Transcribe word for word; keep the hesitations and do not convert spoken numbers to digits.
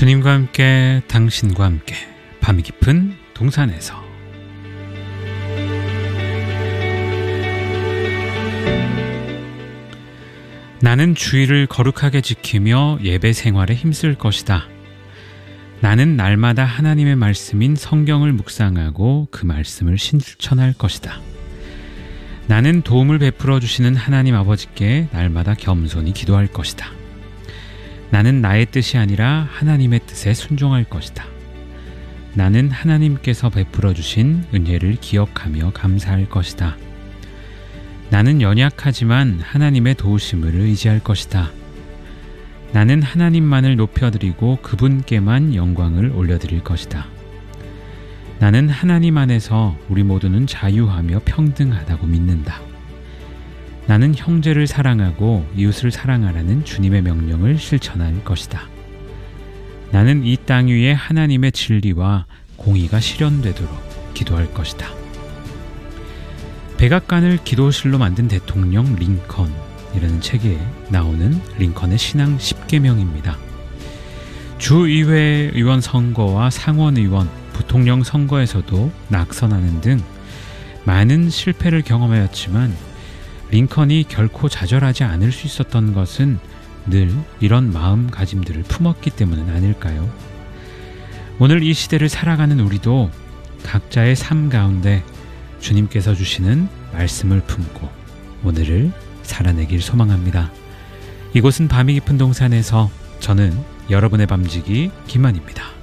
주님과 함께 당신과 함께 밤이 깊은 동산에서 나는 주의를 거룩하게 지키며 예배 생활에 힘쓸 것이다. 나는 날마다 하나님의 말씀인 성경을 묵상하고 그 말씀을 실천할 것이다. 나는 도움을 베풀어 주시는 하나님 아버지께 날마다 겸손히 기도할 것이다. 나는 나의 뜻이 아니라 하나님의 뜻에 순종할 것이다. 나는 하나님께서 베풀어 주신 은혜를 기억하며 감사할 것이다. 나는 연약하지만 하나님의 도우심을 의지할 것이다. 나는 하나님만을 높여드리고 그분께만 영광을 올려드릴 것이다. 나는 하나님 안에서 우리 모두는 자유하며 평등하다고 믿는다. 나는 형제를 사랑하고 이웃을 사랑하라는 주님의 명령을 실천할 것이다. 나는 이 땅 위에 하나님의 진리와 공의가 실현되도록 기도할 것이다. 백악관을 기도실로 만든 대통령 링컨이라는 책에 나오는 링컨의 신앙 십 계명입니다. 주의회 의원 선거와 상원의원, 부통령 선거에서도 낙선하는 등 많은 실패를 경험하였지만 링컨이 결코 좌절하지 않을 수 있었던 것은 늘 이런 마음가짐들을 품었기 때문은 아닐까요? 오늘 이 시대를 살아가는 우리도 각자의 삶 가운데 주님께서 주시는 말씀을 품고 오늘을 살아내길 소망합니다. 이곳은 밤이 깊은 동산에서 저는 여러분의 밤지기 김한입니다.